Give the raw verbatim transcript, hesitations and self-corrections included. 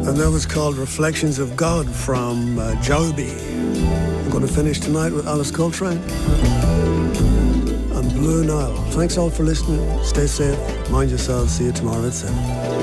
And that was called Reflections of God from uh, Joby. I'm going to finish tonight with Alice Coltrane and Blue Nile. Thanks all for listening. Stay safe. Mind yourselves. See you tomorrow at seven.